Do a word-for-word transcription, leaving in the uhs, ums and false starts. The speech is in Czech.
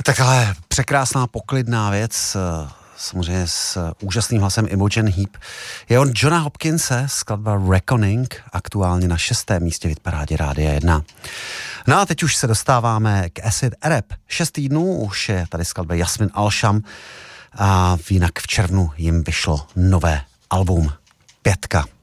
Takhle překrásná, poklidná věc, samozřejmě s úžasným hlasem Imogen Heap, je od Johna Hopkinse, skladba Reckoning, aktuálně na šestém místě v hitparádě Rádia jedna. No a teď už se dostáváme k Acid Arab. Šest týdnů už je tady skladba Jasmin Al-Sham a jinak v červnu jim vyšlo nové album Pětka.